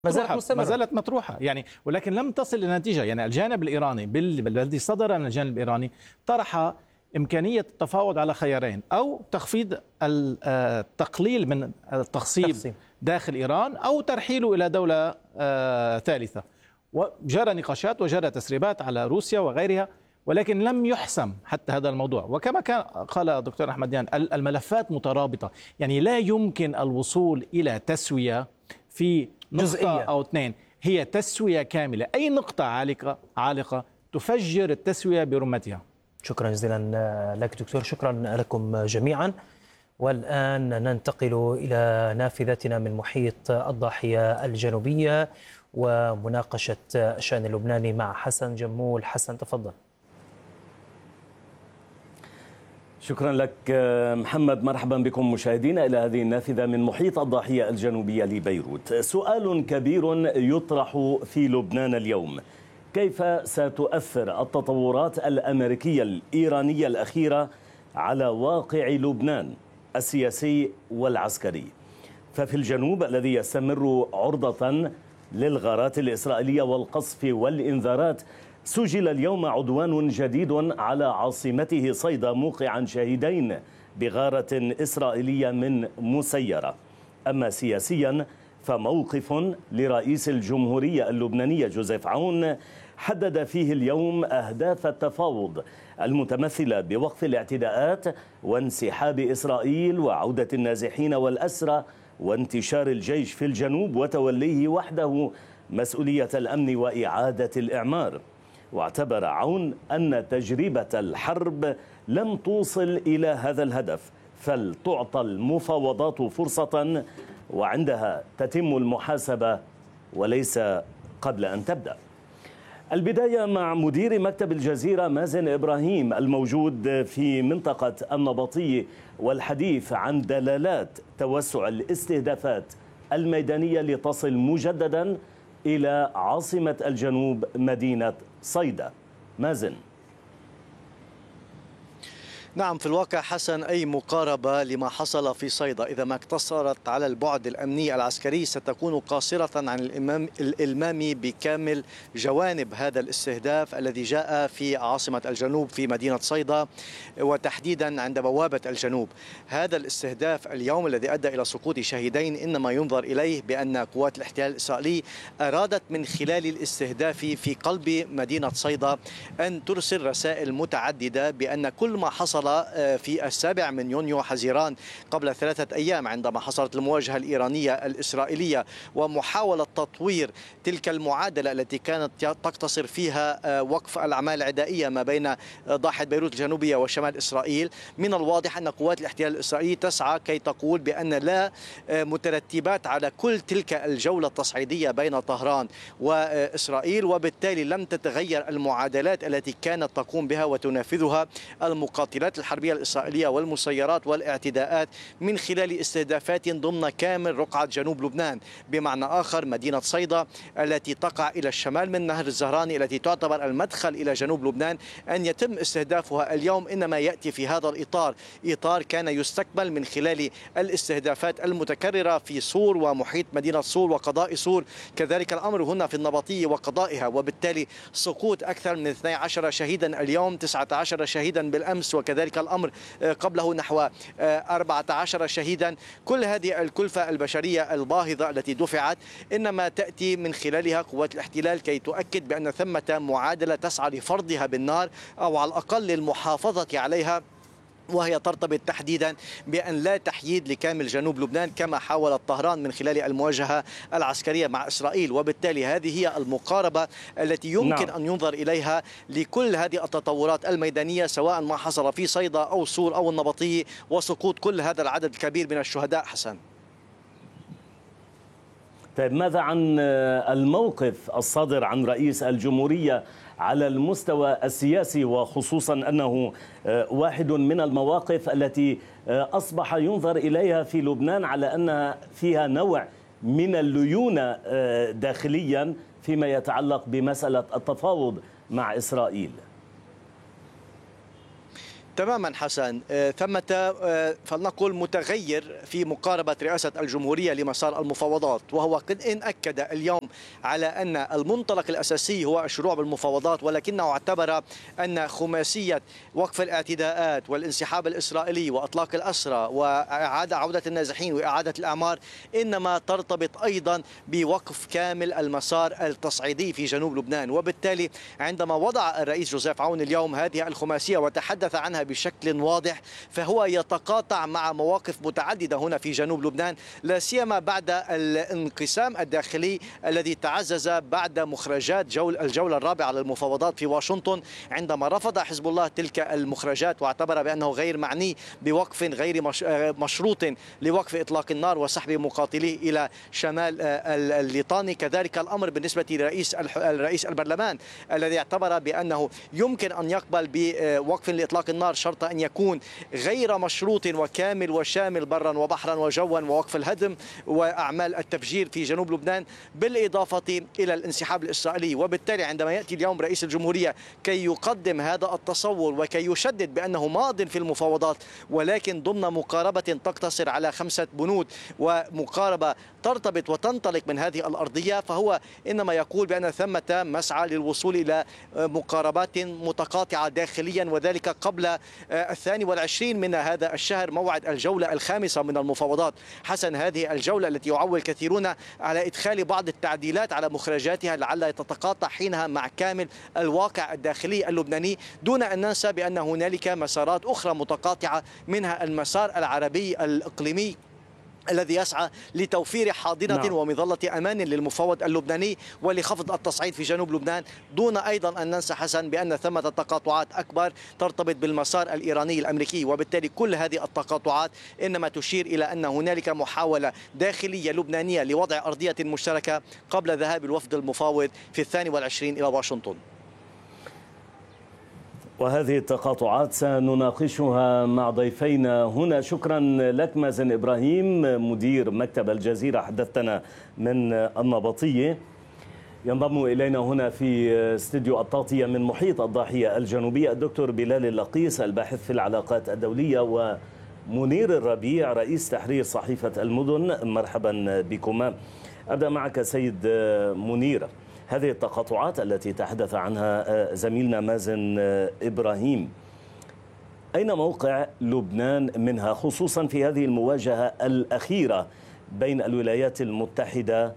ما زالت مطروحة يعني، ولكن لم تصل إلى نتيجة. يعني الجانب الإيراني الذي صدر من الجانب الإيراني طرح إمكانية التفاوض على خيارين: أو تخفيض التقليل من التخصيب داخل إيران، أو ترحيله إلى دولة ثالثة. وجرى نقاشات وجرى تسريبات على روسيا وغيرها، ولكن لم يحسم حتى هذا الموضوع. وكما قال الدكتور أحمد ديان، الملفات مترابطة، يعني لا يمكن الوصول إلى تسوية في نقطة جزئية أو اثنين، هي تسوية كاملة. أي نقطة عالقة تفجر التسوية برمتها. شكرا جزيلا لك دكتور، شكرا لكم جميعا. والآن ننتقل إلى نافذتنا من محيط الضاحية الجنوبية ومناقشة الشأن اللبناني مع حسن جمول. حسن تفضل. شكرا لك محمد. مرحبا بكم مشاهدينا إلى هذه النافذة من محيط الضاحية الجنوبية لبيروت. سؤال كبير يطرح في لبنان اليوم: كيف ستؤثر التطورات الأمريكية الإيرانية الأخيرة على واقع لبنان السياسي والعسكري؟ ففي الجنوب الذي يستمر عرضة للغارات الإسرائيلية والقصف والإنذارات، سجل اليوم عدوان جديد على عاصمته صيدا، موقعا شهيدين بغارة إسرائيلية من مسيرة. أما سياسيا فموقف لرئيس الجمهورية اللبنانية جوزيف عون حدد فيه اليوم أهداف التفاوض المتمثلة بوقف الاعتداءات وانسحاب إسرائيل وعودة النازحين والأسرى وانتشار الجيش في الجنوب وتوليه وحده مسؤولية الأمن وإعادة الإعمار. واعتبر عون أن تجربة الحرب لم توصل إلى هذا الهدف، فلتعطى المفاوضات فرصة وعندها تتم المحاسبة وليس قبل أن تبدأ. البداية مع مدير مكتب الجزيرة مازن إبراهيم الموجود في منطقة النبطي، والحديث عن دلالات توسع الاستهدافات الميدانية لتصل مجددا إلى عاصمة الجنوب مدينة صيدا. مازن. نعم، في الواقع حسن أي مقاربة لما حصل في صيدا إذا ما اقتصرت على البعد الأمني العسكري ستكون قاصرة عن الإلمام بكامل جوانب هذا الاستهداف الذي جاء في عاصمة الجنوب في مدينة صيدا، وتحديدا عند بوابة الجنوب. هذا الاستهداف اليوم الذي أدى إلى سقوط شهيدين إنما ينظر إليه بأن قوات الاحتلال الإسرائيلي أرادت من خلال الاستهداف في قلب مدينة صيدا أن ترسل رسائل متعددة بأن كل ما حصل في 7 يونيو حزيران قبل 3 أيام عندما حصلت المواجهة الإيرانية الإسرائيلية ومحاولة تطوير تلك المعادلة التي كانت تقتصر فيها وقف الأعمال العدائية ما بين ضاحية بيروت الجنوبية وشمال إسرائيل، من الواضح أن قوات الاحتلال الإسرائيلي تسعى كي تقول بأن لا مترتبات على كل تلك الجولة التصعيدية بين طهران وإسرائيل، وبالتالي لم تتغير المعادلات التي كانت تقوم بها وتنفذها المقاتلات الحربية الإسرائيلية والمسيرات والاعتداءات من خلال استهدافات ضمن كامل رقعة جنوب لبنان. بمعنى آخر مدينة صيدا التي تقع إلى الشمال من نهر الزهراني التي تعتبر المدخل إلى جنوب لبنان، أن يتم استهدافها اليوم إنما يأتي في هذا الإطار، إطار كان يستكمل من خلال الاستهدافات المتكررة في صور ومحيط مدينة صور وقضاء صور، كذلك الأمر هنا في النبطية وقضائها، وبالتالي سقوط أكثر من 12 شهيدا اليوم، 19 شهيدا بالأمس، وكذلك الأمر قبله نحو 14 شهيدا. كل هذه الكلفة البشرية الباهظة التي دفعت إنما تأتي من خلالها قوات الاحتلال كي تؤكد بأن ثمة معادلة تسعى لفرضها بالنار أو على الأقل للمحافظة عليها، وهي ترتبط تحديدا بأن لا تحييد لكامل جنوب لبنان كما حاولت طهران من خلال المواجهة العسكرية مع إسرائيل. وبالتالي هذه هي المقاربة التي يمكن أن ينظر إليها لكل هذه التطورات الميدانية، سواء ما حصل في صيدا أو صور أو النبطية وسقوط كل هذا العدد الكبير من الشهداء. حسن. طيب، ماذا عن الموقف الصادر عن رئيس الجمهورية على المستوى السياسي، وخصوصا أنه واحد من المواقف التي أصبح ينظر إليها في لبنان على أنها فيها نوع من الليونة داخليا فيما يتعلق بمسألة التفاوض مع إسرائيل؟ تماما حسن. ثمة فلنقل متغير في مقاربة رئاسة الجمهورية لمسار المفاوضات، وهو قد إن أكد اليوم على أن المنطلق الأساسي هو الشروع بالمفاوضات، ولكنه اعتبر أن خماسية وقف الاعتداءات والانسحاب الإسرائيلي وإطلاق الأسرى وإعادة عودة النازحين وإعادة الأعمار إنما ترتبط أيضا بوقف كامل المسار التصعيدي في جنوب لبنان. وبالتالي عندما وضع الرئيس جوزيف عون اليوم هذه الخماسية وتحدث عنها بشكل واضح، فهو يتقاطع مع مواقف متعددة هنا في جنوب لبنان، لا سيما بعد الانقسام الداخلي الذي تعزز بعد مخرجات الجولة الرابعة للمفاوضات في واشنطن، عندما رفض حزب الله تلك المخرجات واعتبر بأنه غير معني بوقف غير مشروط لوقف إطلاق النار وسحب مقاتليه إلى شمال الليطاني. كذلك الأمر بالنسبة لرئيس البرلمان الذي اعتبر بأنه يمكن أن يقبل بوقف لإطلاق النار شرط أن يكون غير مشروط وكامل وشامل برا وبحرا وجوا ووقف الهدم وأعمال التفجير في جنوب لبنان، بالإضافة إلى الانسحاب الإسرائيلي. وبالتالي عندما يأتي اليوم رئيس الجمهورية كي يقدم هذا التصور وكي يشدد بأنه ماض في المفاوضات ولكن ضمن مقاربة تقتصر على 5 بنود ومقاربة ترتبط وتنطلق من هذه الأرضية، فهو إنما يقول بأن ثمة مسعى للوصول إلى مقاربات متقاطعة داخليا، وذلك قبل 22 من هذا الشهر موعد الجولة الخامسة من المفاوضات. حسن، هذه الجولة التي يعول كثيرون على إدخال بعض التعديلات على مخرجاتها لعل تتقاطع حينها مع كامل الواقع الداخلي اللبناني، دون أن ننسى بأن هنالك مسارات أخرى متقاطعة منها المسار العربي الإقليمي الذي يسعى لتوفير حاضنة ومظلة أمان للمفاوض اللبناني ولخفض التصعيد في جنوب لبنان، دون أيضا أن ننسى حسن بأن ثمة تقاطعات أكبر ترتبط بالمسار الإيراني الأمريكي. وبالتالي كل هذه التقاطعات إنما تشير إلى أن هنالك محاولة داخلية لبنانية لوضع أرضية مشتركة قبل ذهاب الوفد المفاوض في 22 إلى واشنطن. وهذه التقاطعات سنناقشها مع ضيفينا هنا. شكرا لك مازن إبراهيم مدير مكتب الجزيرة، حدثتنا من النبطية. ينضم إلينا هنا في استديو التغطية من محيط الضاحية الجنوبية الدكتور بلال اللقيس الباحث في العلاقات الدولية، ومنير الربيع رئيس تحرير صحيفة المدن. مرحبا بكما. أبدأ معك سيد منير. هذه التقاطعات التي تحدث عنها زميلنا مازن إبراهيم، أين موقع لبنان منها، خصوصا في هذه المواجهة الأخيرة بين الولايات المتحدة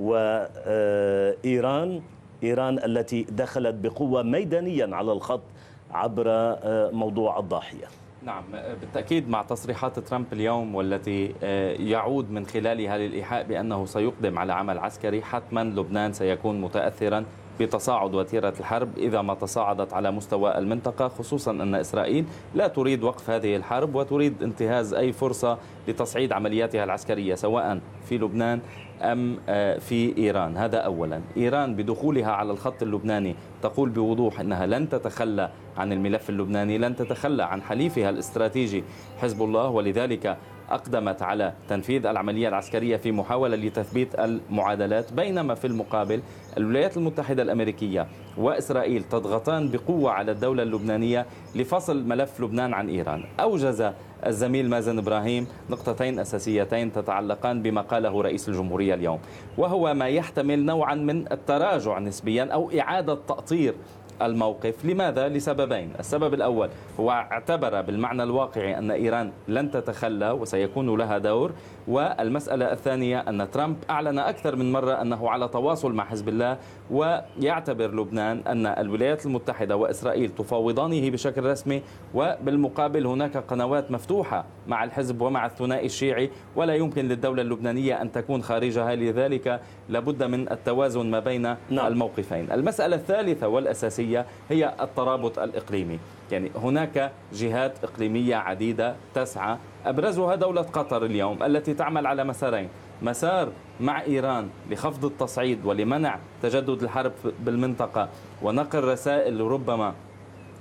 وإيران، إيران التي دخلت بقوة ميدانيا على الخط عبر موضوع الضاحية؟ نعم بالتأكيد، مع تصريحات ترامب اليوم والتي يعود من خلالها للإيحاء بأنه سيقدم على عمل عسكري، حتما لبنان سيكون متأثرا بتصاعد وتيرة الحرب إذا ما تصاعدت على مستوى المنطقة، خصوصا أن إسرائيل لا تريد وقف هذه الحرب وتريد انتهاز أي فرصة لتصعيد عملياتها العسكرية سواء في لبنان أم في إيران. هذا أولا. إيران بدخولها على الخط اللبناني تقول بوضوح أنها لن تتخلى عن الملف اللبناني، لن تتخلى عن حليفها الاستراتيجي حزب الله، ولذلك أقدمت على تنفيذ العملية العسكرية في محاولة لتثبيت المعادلات، بينما في المقابل الولايات المتحدة الأمريكية وإسرائيل تضغطان بقوة على الدولة اللبنانية لفصل ملف لبنان عن إيران. أوجز الزميل مازن إبراهيم نقطتين أساسيتين تتعلقان بما قاله رئيس الجمهورية اليوم، وهو ما يحتمل نوعا من التراجع نسبيا أو إعادة تأطير الموقف. لماذا؟ لسببين. السبب الأول هو اعتبر بالمعنى الواقعي أن إيران لن تتخلى وسيكون لها دور، والمسألة الثانية أن ترامب أعلن أكثر من مرة أنه على تواصل مع حزب الله، ويعتبر لبنان أن الولايات المتحدة وإسرائيل تفاوضانه بشكل رسمي، وبالمقابل هناك قنوات مفتوحة مع الحزب ومع الثنائي الشيعي ولا يمكن للدولة اللبنانية أن تكون خارجها، لذلك لابد من التوازن ما بين الموقفين. المسألة الثالثة والأساسية هي الترابط الإقليمي، يعني هناك جهات إقليمية عديدة تسعى، أبرزها دولة قطر اليوم التي تعمل على مسارين: مسار مع إيران لخفض التصعيد ولمنع تجدد الحرب بالمنطقة ونقل رسائل ربما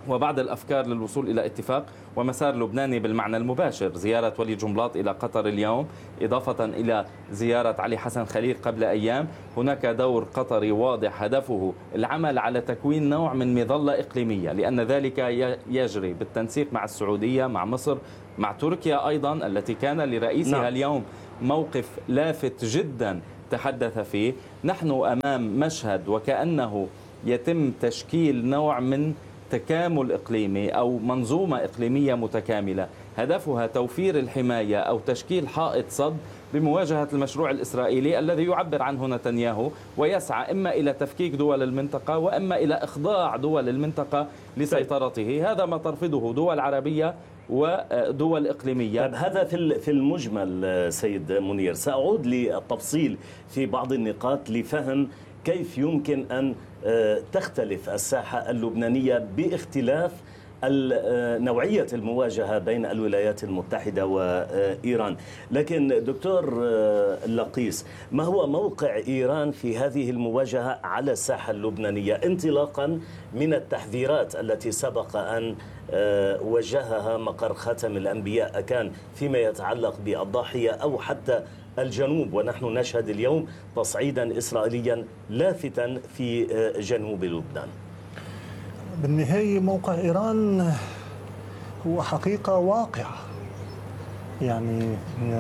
وبعض الأفكار للوصول إلى اتفاق ومسار لبناني بالمعنى المباشر. زيارة ولي جنبلاط إلى قطر اليوم إضافة إلى زيارة علي حسن خليل قبل أيام، هناك دور قطري واضح هدفه العمل على تكوين نوع من مظلة إقليمية، لأن ذلك يجري بالتنسيق مع السعودية، مع مصر، مع تركيا أيضا التي كان لرئيسها اليوم موقف لافت جدا تحدث فيه. نحن أمام مشهد وكأنه يتم تشكيل نوع من تكامل إقليمي أو منظومة إقليمية متكاملة هدفها توفير الحماية أو تشكيل حائط صد بمواجهة المشروع الإسرائيلي الذي يعبر عنه نتنياهو، ويسعى إما إلى تفكيك دول المنطقة وإما إلى إخضاع دول المنطقة لسيطرته. هذا ما ترفضه دول عربية ودول إقليمية. طيب هذا في المجمل سيد منير، سأعود للتفصيل في بعض النقاط لفهم كيف يمكن أن تختلف الساحة اللبنانية باختلاف نوعية المواجهة بين الولايات المتحدة وإيران. لكن دكتور اللقيس، ما هو موقع إيران في هذه المواجهة على الساحة اللبنانية انطلاقا من التحذيرات التي سبق أن وجهها مقر خاتم الأنبياء، كان فيما يتعلق بالضاحية أو حتى الجنوب، ونحن نشهد اليوم تصعيدا إسرائيليا لافتا في جنوب لبنان؟ بالنهاية موقع إيران هو حقيقة واقعة، يعني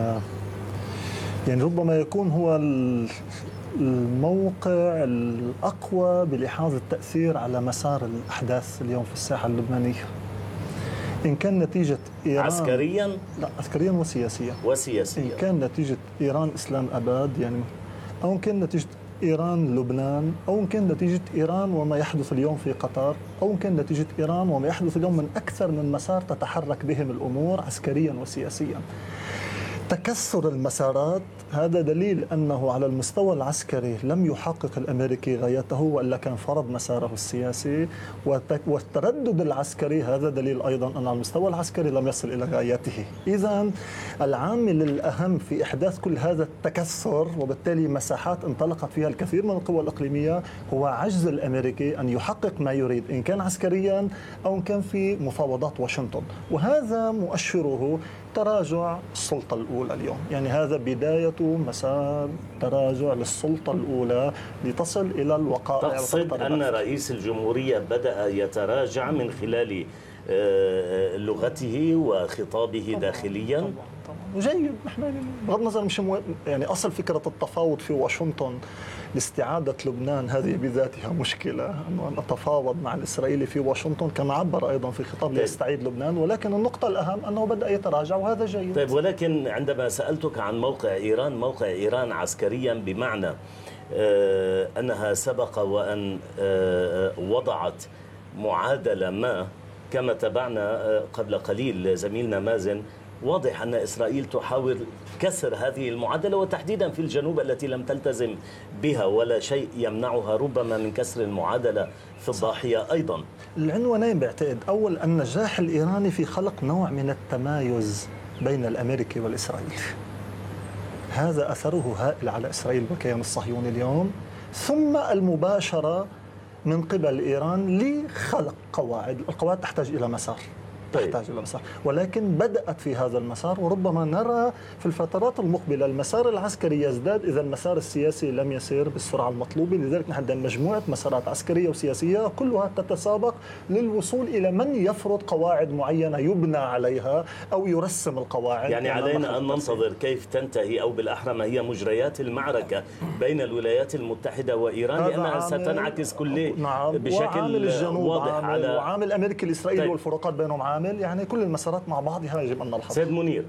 ربما يكون هو الموقع الأقوى بلحاظ التأثير على مسار الأحداث اليوم في الساحة اللبنانية، إن كان نتيجة إيران عسكريا؟ لا، عسكريا وسياسيا. وسياسيا. إن كان نتيجة إيران إسلام أباد، يعني أو إن كان نتيجة إيران لبنان، أو إن كان نتيجة إيران وما يحدث اليوم في قطر، أو إن كان نتيجة إيران وما يحدث اليوم من أكثر من مسار تتحرك بهم الأمور عسكريا وسياسيا. تكسر المسارات هذا دليل أنه على المستوى العسكري لم يحقق الأمريكي غايته، وإلا كان فرض مساره السياسي، والتردد العسكري هذا دليل أيضا أن على المستوى العسكري لم يصل إلى غايته. إذن العامل الأهم في إحداث كل هذا التكسر وبالتالي مساحات انطلقت فيها الكثير من القوى الإقليمية هو عجز الأمريكي أن يحقق ما يريد، إن كان عسكريا أو إن كان في مفاوضات واشنطن، وهذا مؤشره تراجع السلطة الأولى اليوم. يعني هذا بداية مسار تراجع للسلطة الأولى لتصل إلى الوقائع. تقصد أن رئيس الجمهورية بدأ يتراجع من خلال لغته وخطابه داخليا؟ طبعا. وجيد، نحن بغض النظر مش يعني أصل فكرة التفاوض في واشنطن لاستعادة لبنان هذه بذاتها مشكلة، أنه أن أتفاوض مع الإسرائيلي في واشنطن كما عبر أيضا في خطاب ليستعيد لبنان، ولكن النقطة الأهم أنه بدأ يتراجع وهذا جيد. طيب، ولكن عندما سألتك عن موقع إيران عسكريا بمعنى أنها سبق وأن وضعت معادلة ما، كما تابعنا قبل قليل زميلنا مازن، واضح أن إسرائيل تحاول كسر هذه المعادلة، وتحديدا في الجنوب التي لم تلتزم بها، ولا شيء يمنعها ربما من كسر المعادلة في الضاحية أيضا. العنوانين بعتقد، أول النجاح الإيراني في خلق نوع من التمايز بين الأمريكي والإسرائيلي، هذا أثره هائل على إسرائيل والكيان الصهيوني اليوم، ثم المباشرة من قبل إيران لخلق قواعد. القواعد تحتاج إلى مسار، تحتاج إلى مسار، ولكن بدأت في هذا المسار، وربما نرى في الفترات المقبلة المسار العسكري يزداد إذا المسار السياسي لم يسير بالسرعة المطلوبة. لذلك نحن عندنا مجموعة مسارات عسكرية وسياسية كلها تتسابق للوصول إلى من يفرض قواعد معينة يبنى عليها أو يرسم القواعد. يعني علينا أن ننتظر كيف تنتهي، أو بالأحرى ما هي مجريات المعركة بين الولايات المتحدة وإيران، لأنها ستنعكس كل بشكل واضح على وعامل الأمريكي الإسرائيلي والفروقات بينهم عامل، يعني كل المسارات مع بعضها يجب أن نلحظ. سيد منير،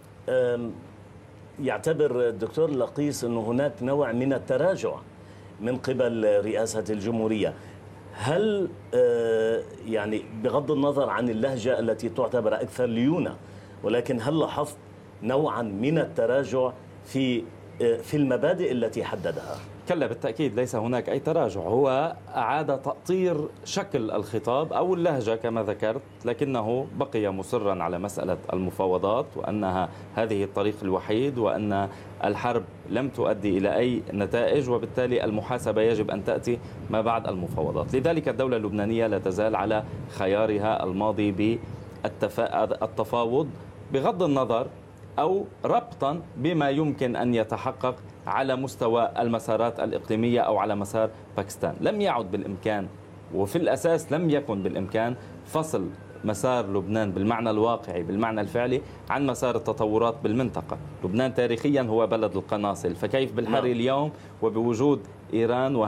يعتبر الدكتور لقيس أن هناك نوع من التراجع من قبل رئاسة الجمهورية. هل يعني بغض النظر عن اللهجة التي تعتبر أكثر ليونة، ولكن هل لاحظت نوعا من التراجع في المبادئ التي حددها؟ كلا بالتأكيد ليس هناك أي تراجع، هو أعاد تأطير شكل الخطاب أو اللهجة كما ذكرت، لكنه بقي مصرا على مسألة المفاوضات وأنها هذه الطريق الوحيد، وأن الحرب لم تؤدي إلى أي نتائج، وبالتالي المحاسبة يجب أن تأتي ما بعد المفاوضات. لذلك الدولة اللبنانية لا تزال على خيارها الماضي بالتفاوض بغض النظر أو ربطا بما يمكن أن يتحقق على مستوى المسارات الإقليمية أو على مسار باكستان. لم يعد بالإمكان، وفي الأساس لم يكن بالإمكان، فصل مسار لبنان بالمعنى الواقعي بالمعنى الفعلي عن مسار التطورات بالمنطقة. لبنان تاريخيا هو بلد القناصل، فكيف بالحري اليوم وبوجود إيران